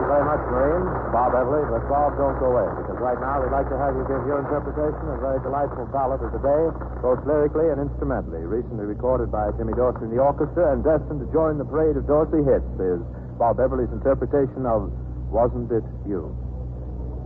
very much, Marine. Bob Everly. But, Bob, don't go away, because right now we'd like to have you give your interpretation of a very delightful ballad of the day, both lyrically and instrumentally, recently recorded by Jimmy Dorsey and the orchestra, and destined to join the parade of Dorsey hits is Bob Everly's interpretation of Wasn't It You?